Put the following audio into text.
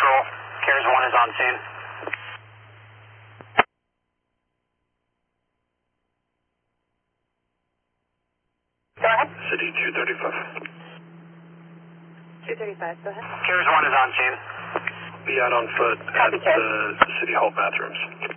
Control. CARES 1 is on scene. Go ahead. City 235. 235, go ahead. CARES 1 is on scene. Be out on foot at Copy, Ted. the City Hall bathrooms.